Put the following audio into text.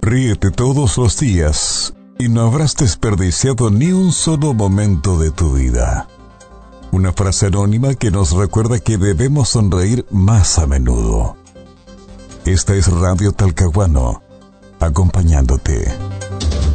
Ríete todos los días y no habrás desperdiciado ni un solo momento de tu vida. Una frase anónima que nos recuerda que debemos sonreír más a menudo. Esta es Radio Talcahuano, acompañándote.